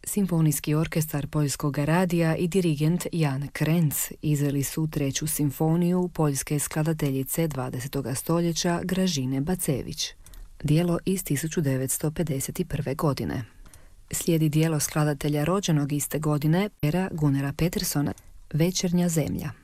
Simfonijski orkestar Poljskog radija i dirigent Jan Krenz izveli su treću simfoniju poljske skladateljice 20. stoljeća Gražine Bacević, djelo iz 1951. godine. Slijedi djelo skladatelja rođenog iste godine Pera Gunnara Petersona, Večernja zemlja.